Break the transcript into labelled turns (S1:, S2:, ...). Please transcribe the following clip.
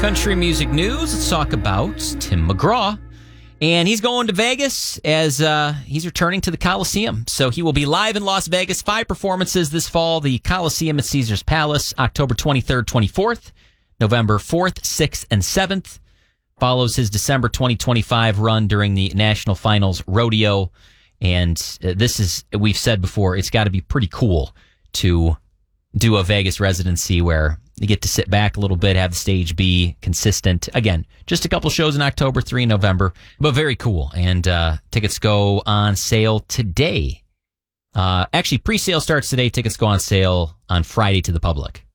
S1: country music news. Let's talk about Tim McGraw. And he's going to Vegas as he's returning to the Coliseum. So he will be live in Las Vegas. 5 performances this fall. The Coliseum at Caesars Palace, October 23rd, 24th, November 4th, 6th, and 7th. Follows his December 2025 run during the National Finals Rodeo. And this is, we've said before, it's got to be pretty cool to do a Vegas residency where you get to sit back a little bit, have the stage be consistent. Again, just a couple shows in October, 3 in November, but very cool. And tickets go on sale today. Actually, pre-sale starts today. Tickets go on sale on Friday to the public.